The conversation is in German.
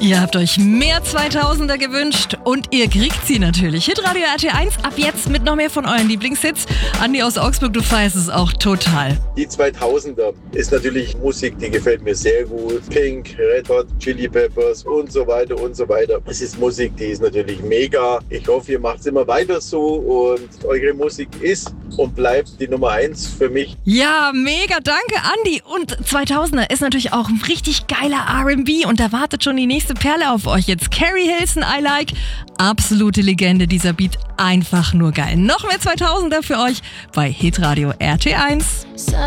Ihr habt euch mehr 2000er gewünscht und ihr kriegt sie natürlich. Hitradio RT1 ab jetzt mit noch mehr von euren Lieblingshits. Andi aus Augsburg, du feierst es auch total. Die 2000er ist natürlich Musik, die gefällt mir sehr gut. Pink, Red Hot, Chili Peppers und so weiter und so weiter. Es ist Musik, die ist natürlich mega. Ich hoffe, ihr macht es immer weiter so und eure Musik ist und bleibt die Nummer 1 für mich. Ja, mega, danke Andi. Und 2000er ist natürlich auch ein richtig geiler R&B und da wartet schon die nächste Perle auf euch jetzt. Carrie Hilson, I Like. Absolute Legende, dieser Beat. Einfach nur geil. Noch mehr 2000er für euch bei Hitradio RT1.